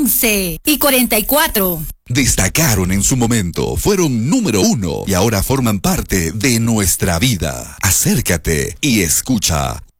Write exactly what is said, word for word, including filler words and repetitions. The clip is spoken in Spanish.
once y cuarenta y cuatro. Destacaron en su momento, fueron número uno y ahora forman parte de nuestra vida. Acércate y escucha